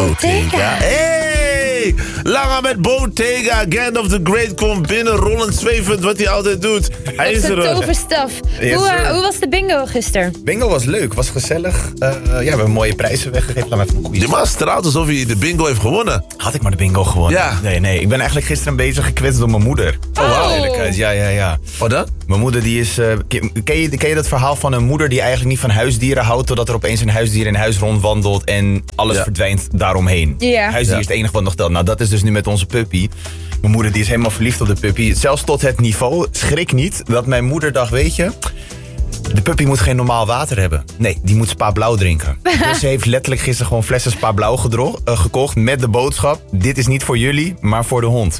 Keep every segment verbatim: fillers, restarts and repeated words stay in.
Bottega. Hey! Lange met Bottega. Gandalf the Great komt binnen. Rollend zwevend, wat hij altijd doet. Hij is Dat is er. een toverstaf. Yes, hoe, uh, sir. hoe was de bingo gisteren? Bingo was leuk, was gezellig. Uh, ja, we hebben mooie prijzen weggegeven. Laat me even een Die quiz. man straalt alsof hij de bingo heeft gewonnen. Had ik maar de bingo gewonnen? Ja. Nee, nee. Ik ben eigenlijk gisteren een beetje gekwetst door mijn moeder. Oh, wauw. Eerlijkheid. Ja, ja, ja. Wat dan? Mijn moeder die is... Uh, ken, ken, je, ken je dat verhaal van een moeder die eigenlijk niet van huisdieren houdt... totdat er opeens een huisdier in huis rondwandelt en alles Ja. verdwijnt daaromheen? Ja. Huisdier Ja. is het enige wat nog telt. Nou, dat is dus nu met onze puppy. Mijn moeder die is helemaal verliefd op de puppy. Zelfs tot het niveau, schrik niet, dat mijn moeder dacht, weet je... De puppy moet geen normaal water hebben. Nee, die moet Spa Blauw drinken. Dus ze heeft letterlijk gisteren gewoon flessen Spa Blauw gedro- uh, gekocht... met de boodschap, dit is niet voor jullie, maar voor de hond.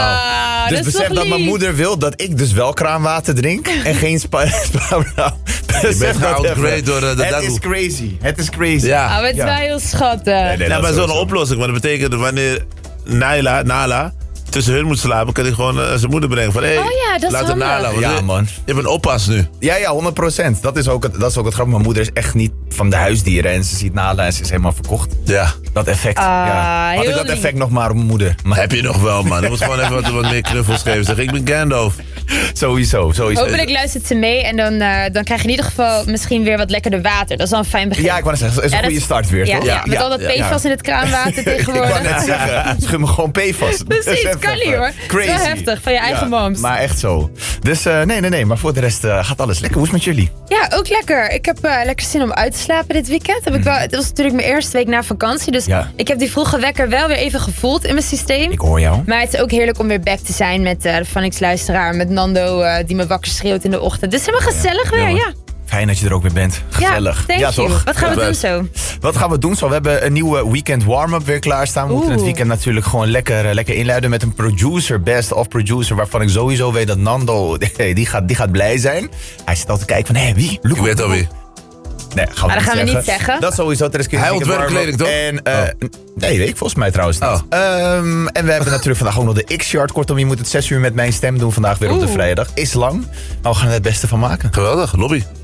Ah, Dus dat is besef toch dat mijn lief? moeder wil dat ik dus wel kraanwater drink... en geen Spa, spa Blauw. Je bent geoutgrade door uh, de Het dagoe. is crazy. Het is crazy. Ja. Ah, maar het is Ja. wel heel schattig. Nee, nee, Ja, dat maar zo'n sowieso. oplossing. Want dat betekent dat wanneer Naila, Nala tussen hun moet slapen, kan hij gewoon uh, zijn moeder brengen. Van, hey, Oh ja, dat is laat hem handig. Nala. want Ja, je- man. Je hebt een oppas nu. Ja, ja, honderd procent. Dat is ook het, dat is ook het grappige. Mijn moeder is echt niet van de huisdieren. En ze ziet Nala en ze is helemaal verkocht. Ja. Dat effect. Ah, ja. Had ik heel dat lief. effect nog maar op mijn moeder. Maar Heb je nog wel, man. Je moet gewoon even wat, wat meer knuffels geven. Zeg, ik ben Gandalf. sowieso, sowieso. Hopelijk luistert ze mee en dan, uh, dan krijg je in ieder geval misschien weer wat lekkerder water. Dat is wel een fijn begin. Ja, ik wou net zeggen, dat is een Ja, goede dat- start weer, ja, toch? ja, met al dat P F A S in het kraanwater Ik wou tegenwoordig. net zeggen, schud me gewoon P F A S. Precies, Besef kan even. niet hoor. Crazy. Wel heftig, van je eigen Ja, moms. Maar echt zo. Dus uh, nee, nee, nee. Maar voor de rest uh, gaat alles lekker. Hoe is het met jullie? Ja, ook lekker. Ik heb uh, lekker zin om uit te slapen dit weekend. Heb ik wel, het was natuurlijk mijn eerste week na vakantie. Dus Ja. ik heb die vroege wekker wel weer even gevoeld in mijn systeem. Ik hoor jou. Maar het is ook heerlijk om weer back te zijn met uh, de Phonics-luisteraar. Met Nando, uh, die me wakker schreeuwt in de ochtend. Dus helemaal gezellig weer, hoor. ja. Fijn dat je er ook weer bent. Gezellig. Ja, thank ja, you. toch? Wat gaan we Ja, doen zo? Wat gaan we doen zo? We hebben een nieuwe weekend warm-up weer klaarstaan. We moeten Oeh. het weekend natuurlijk gewoon lekker, uh, lekker inluiden met een producer, best of producer, waarvan ik sowieso weet dat Nando, die gaat, die gaat blij zijn. Hij zit al te kijken van, hé, wie? Luca. Ik weet al wie. Nee, gaan we, Maar dat niet, gaan we zeggen. niet zeggen. Dat sowieso. Er is Hij ontwerpt kleding, toch? En, uh, Nee, weet ik volgens mij trouwens niet. Oh. Ehm, en we hebben natuurlijk vandaag ook nog de X-Chart. Kortom, je moet het zes uur met mijn stem doen vandaag weer op de Oeh. vrijdag. Is lang, maar we gaan er het beste van maken. Geweldig, lobby.